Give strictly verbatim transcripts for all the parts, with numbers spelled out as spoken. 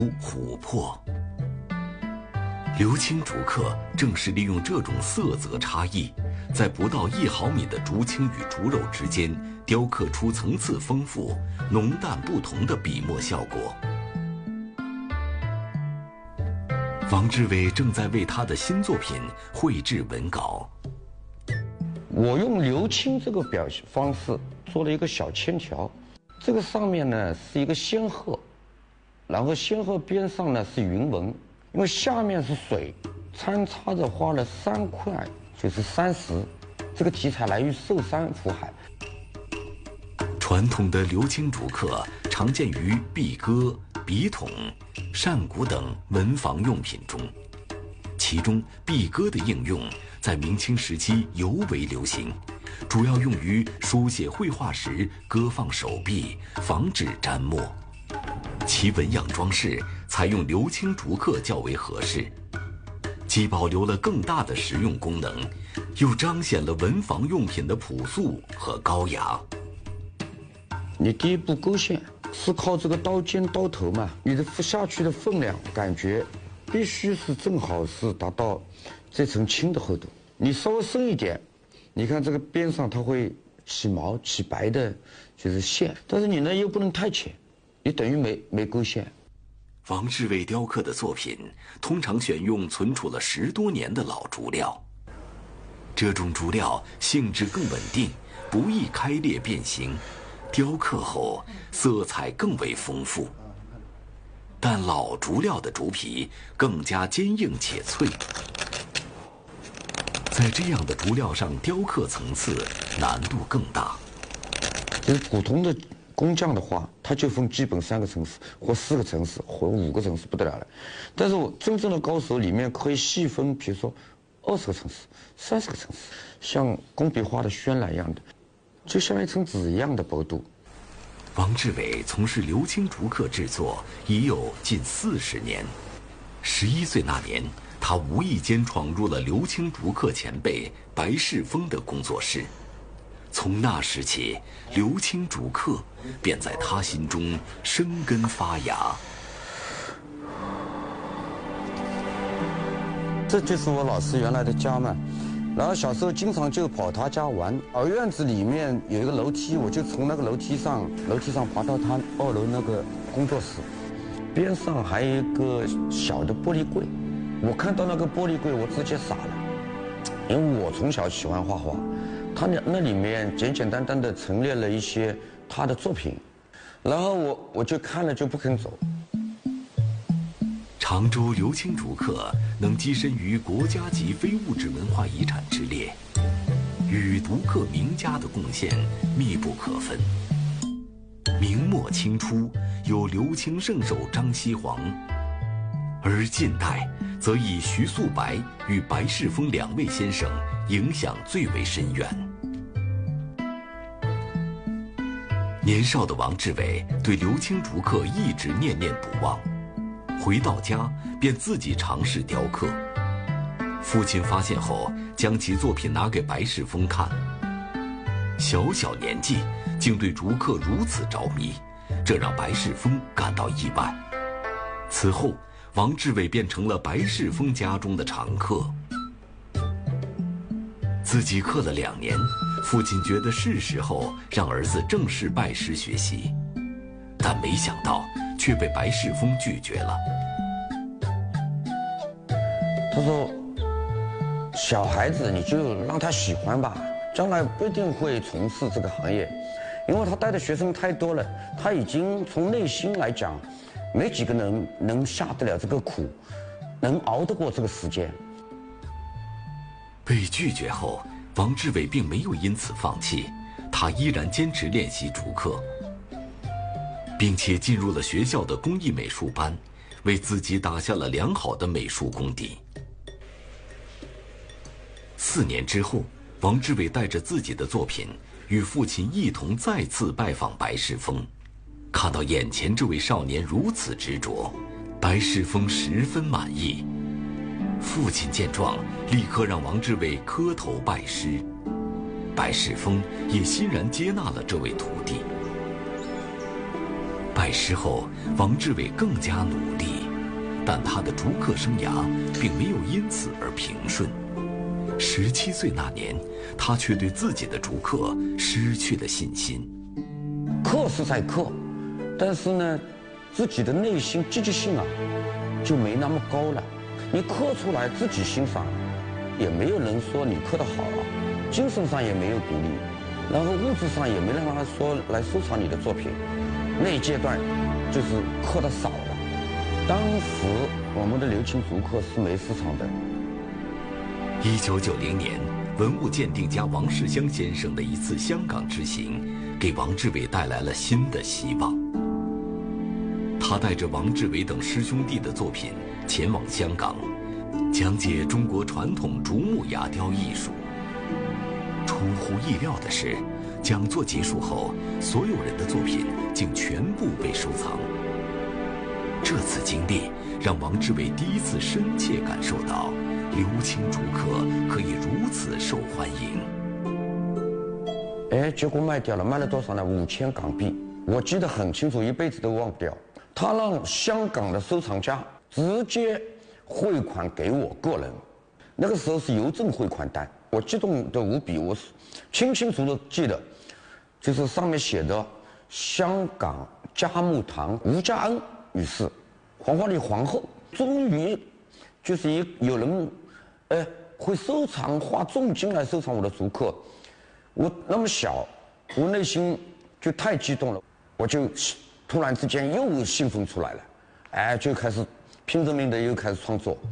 琥珀。硫青竹刻正是利用这种色泽差异，在不到一毫米的竹青与竹肉之间雕刻出层次丰富、浓淡不同的笔墨效果。王志伟正在为他的新作品绘制文稿。 我用硫青这个表现方式做了一个小铅条，这个上面呢是一个仙鹤，然后仙鹤边上呢是云纹，因为下面是水，参差着画了三块，就是山石。这个题材来于寿山福海。 传统的硫青竹刻常见于壁鸽、笔筒、扇骨等文房用品中，其中壁鸽的应用在明清时期尤为流行，主要用于书写绘画时搁放手臂，防止沾墨。其纹样装饰采用硫青竹刻较为合适，既保留了更大的实用功能，又彰显了文房用品的朴素和高雅。 你第一步勾线是靠这个刀尖刀头嘛，你的下去的分量感觉必须是正好是达到这层青的厚度。你稍微深一点，你看这个边上它会起毛起白的，就是线，但是你呢又不能太浅，你等于没没勾线。 王志伟雕刻的作品通常选用存储了十多年的老竹料，这种竹料性质更稳定，不易开裂变形，雕刻后色彩更为丰富。但老竹料的竹皮更加坚硬且脆，在这样的竹料上雕刻层次难度更大。 就是普通的工匠的话，他就分基本三个层次或四个层次或五个层次不得了了。但是我真正的高手里面可以细分，比如说二十个层次、三十个层次，像工笔画的渲染一样的，就像一层纸一样的薄度。 王志伟从事硫青竹刻制作已有近四十年。十一岁那年，他无意间闯入了硫青竹刻前辈白世峰的工作室。从那时起，硫青竹刻便在他心中生根发芽。 这就是我老师原来的家嘛，然后小时候经常就跑他家玩。而院子里面有一个楼梯，我就从那个楼梯上楼梯上爬到他二楼那个工作室，边上还有一个小的玻璃柜。我看到那个玻璃柜，我直接傻了，因为我从小喜欢画画。他那那里面简简单单的陈列了一些他的作品，然后我我就看了就不肯走。 常州硫青竹刻能跻身于国家级非物质文化遗产之列，与竹刻名家的贡献密不可分。明末清初有硫青圣手张锡煌，而近代则以徐素白与白世峰两位先生影响最为深远。年少的王志伟对硫青竹刻一直念念不忘，回到家便自己尝试雕刻。父亲发现后，将其作品拿给白世峰看。小小年纪竟对竹刻如此着迷，这让白世峰感到意外。此后，王志伟变成了白世峰家中的常客。自己刻了两年，父亲觉得是时候让儿子正式拜师学习，但没想到却被白世峰拒绝了。 他说：“小孩子你就让他喜欢吧，将来不一定会从事这个行业，因为他带的学生太多了，他已经从内心来讲，没几个能能下得了这个苦，能熬得过这个时间。” 被拒绝后，王志伟并没有因此放弃，他依然坚持练习竹刻，并且进入了学校的工艺美术班，为自己打下了良好的美术功底。四年之后，王志伟带着自己的作品，与父亲一同再次拜访白世峰。看到眼前这位少年如此执着，白世峰十分满意。父亲见状，立刻让王志伟磕头拜师。白世峰也欣然接纳了这位徒弟。 拜师后，王志伟更加努力，但他的逐客生涯并没有因此而平顺。十七岁那年，他却对自己的逐客失去了信心。 刻是在刻，但是呢，自己的内心积极性啊，就没那么高了。你刻出来自己欣赏，也没有人说你刻得好啊，精神上也没有鼓励，然后物质上也没人来说来收藏你的作品。那一阶段就是刻得少了。当时我们的流行竹刻是没市场的。 一九九零年，文物鉴定家王世襄先生的一次香港之行，给王志伟带来了新的希望。他带着王志伟等师兄弟的作品前往香港，讲解中国传统竹木牙雕艺术。出乎意料的是，讲座结束后，所有人的作品竟全部被收藏。这次经历让王志伟第一次深切感受到流青竹刻可以如此受欢迎。 哎，结果卖掉了，卖了多少呢？五千港币，我记得很清楚，一辈子都忘不掉。他让香港的收藏家直接汇款给我个人，那个时候是邮政汇款单，我激动的无比，我是清清楚楚记得，就是上面写的香港嘉木堂吴家恩女士，黄花梨皇后，终于就是一有人，哎，会收藏，花重金来收藏我的竹刻。我那么小，我内心就太激动了，我就突然之间又兴奋出来了，哎，就开始拼着命的又开始创作。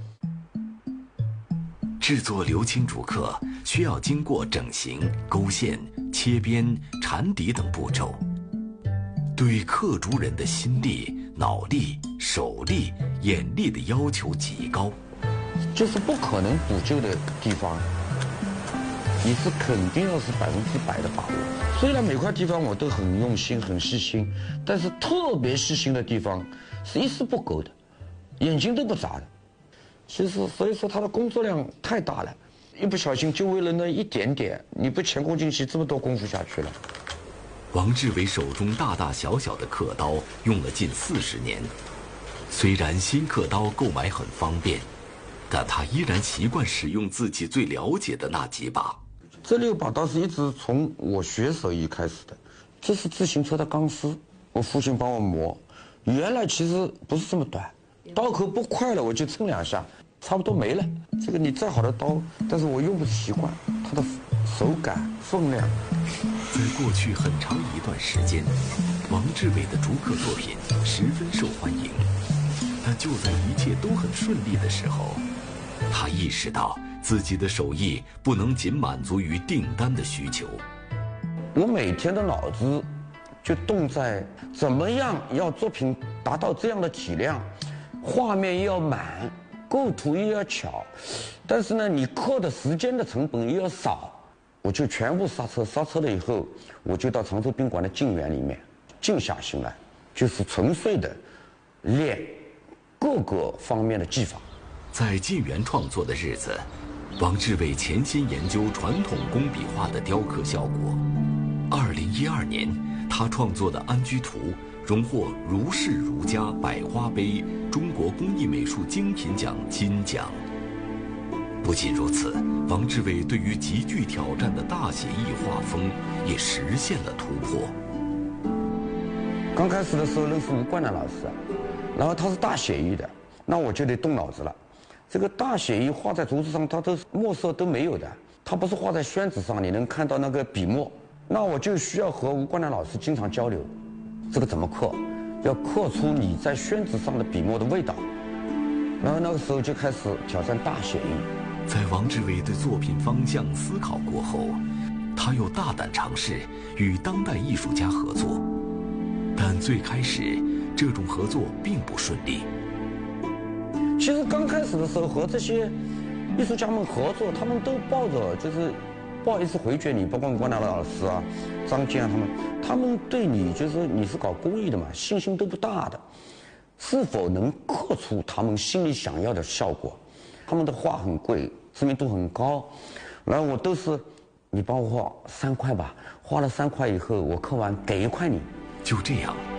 制作流青竹刻需要经过整形、勾线、切边、缠底等步骤，对刻竹人的心力、脑力、手力、眼力的要求极高。 就是不可能补救的地方，你是肯定要是百分之百的把握。虽然每块地方我都很用心、很细心，但是特别细心的地方是一丝不苟的，眼睛都不眨的。其实，所以说他的工作量太大了，一不小心就为了那一点点，你不前功尽弃，这么多功夫下去了。 王志伟手中大大小小的刻刀用了近四十年，虽然新刻刀购买很方便，但他依然习惯使用自己最了解的那几把。 这六把刀是一直从我学手艺开始的，这是自行车的钢丝，我父亲帮我磨，原来其实不是这么短，刀口不快了我就蹭两下，差不多没了。这个你再好的刀，但是我用不习惯，它的手感、分量。 在过去很长一段时间，王志伟的竹刻作品十分受欢迎，但就在一切都很顺利的时候，他意识到自己的手艺不能仅满足于订单的需求。 我每天的脑子就动在怎么样要作品达到这样的体量，画面又要满，构图又要巧，但是呢，你刻的时间的成本又要少，我就全部刹车。刹车了以后，我就到常州宾馆的静园里面静下心来，就是纯粹的练各个方面的技法。 在晋园创作的日子，王志伟潜心研究传统工笔画的雕刻效果。二零一二年，他创作的《安居图》荣获如是如家百花杯中国工艺美术精品奖金奖。不仅如此，王志伟对于极具挑战的大写意画风也实现了突破。 刚开始的时候认识吴冠南老师，然后他是大写意的，那我就得动脑子了。这个大写意画在竹子上，它都墨色都没有的，它不是画在宣纸上，你能看到那个笔墨。那我就需要和吴冠南老师经常交流，这个怎么刻，要刻出你在宣纸上的笔墨的味道。然后那个时候就开始挑战大写意。 在王志伟对作品方向思考过后，他又大胆尝试与当代艺术家合作，但最开始这种合作并不顺利。 其实刚开始的时候和这些艺术家们合作，他们都抱着就是不好意思回绝你，包括关南老师啊、张健啊他们，他们对你就是你是搞工艺的嘛，信心都不大的，是否能刻出他们心里想要的效果？他们的画很贵，知名度很高，然后我都是你帮我画三块吧，画了三块以后，我刻完给一块你。 就这样，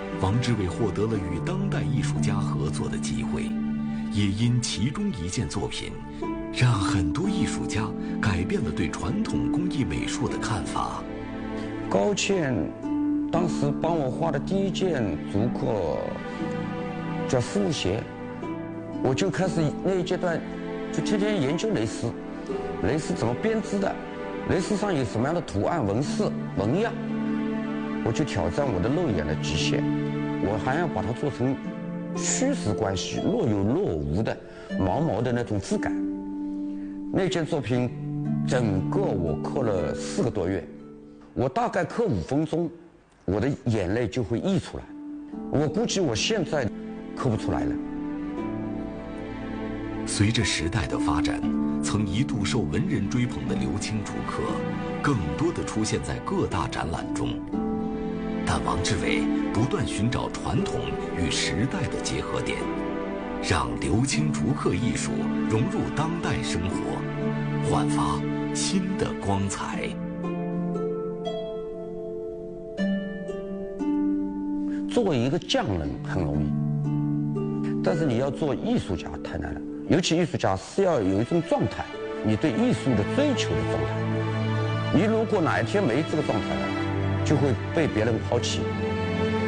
王志伟获得了与当代艺术家合作的机会，也因其中一件作品，让很多艺术家改变了对传统工艺美术的看法。 高倩当时帮我画的第一件竹刻叫丝鞋，我就开始那一阶段就天天研究蕾丝，蕾丝怎么编织的，蕾丝上有什么样的图案、纹饰、纹样，我就挑战我的肉眼的极限，我还要把它做成虚实关系若有若无的毛毛的那种质感。那件作品整个我刻了四个多月，我大概刻五分钟，我的眼泪就会溢出来，我估计我现在刻不出来了。 随着时代的发展，曾一度受文人追捧的刘青竹刻，更多的出现在各大展览中。但王志伟不断寻找传统与时代的结合点，让刘青竹刻艺术融入当代生活，焕发新的光彩。 作为一个匠人很容易，但是你要做艺术家太难了。尤其艺术家是要有一种状态，你对艺术的追求的状态。你如果哪一天没这个状态了，就会被别人抛弃。